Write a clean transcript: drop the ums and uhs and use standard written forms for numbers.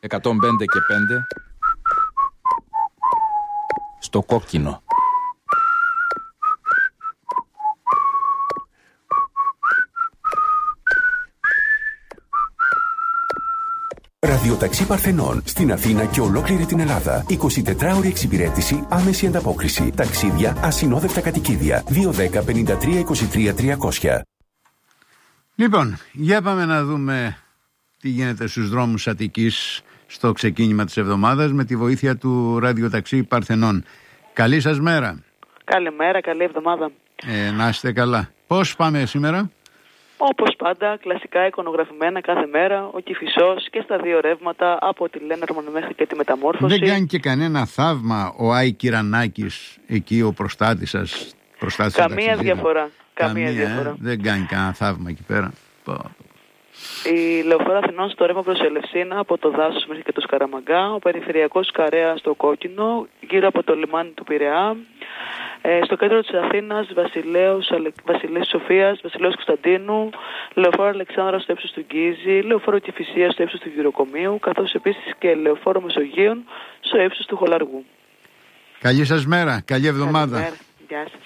105 και 5 στο κόκκινο. Ραδιοταξί Παρθενών στην Αθήνα και ολόκληρη την Ελλάδα. 24ωρη εξυπηρέτηση, άμεση ανταπόκριση. Ταξίδια, ασυνόδευτα κατοικίδια. 210 53 23 300. Λοιπόν, για πάμε να δούμε τι γίνεται στους δρόμους Αττικής στο ξεκίνημα της εβδομάδας με τη βοήθεια του Ραδιοταξί Παρθενών. Καλή σας μέρα. Καλημέρα, καλή εβδομάδα. Να είστε καλά. Πώς πάμε σήμερα? Όπως πάντα, κλασικά εικονογραφημένα κάθε μέρα, ο Κηφισός και στα δύο ρεύματα από τη Λένερμον μέχρι και τη Μεταμόρφωση. Δεν κάνει και κανένα θαύμα ο Άι Κυρανάκης, εκεί ο προστάτης σας? Καμία διαφορά. Καμία διαφορά. Δεν κάνει κανένα θαύμα εκεί πέρα. Η λεωφόρο Αθηνών στο ρεύμα προς Ελευσίνα από το Δάσος μέχρι και το Σκαραμαγκά, ο περιφερειακός Καρέα στο Κόκκινο, γύρω από το λιμάνι του Πειραιά. Στο κέντρο της Αθήνας, Βασιλέως Σοφίας, Βασιλέως Κωνσταντίνου, λεωφόρο Αλεξάνδρα στο ύψος του Γκίζη, λεωφόρο Κηφισίας στο ύψος του Γυροκομείου, καθώς επίσης και λεωφόρο Μεσογείων στο ύψος του Χολαργού. Καλή σας μέρα, καλή εβδομάδα. Καλημέρα. Γεια σας.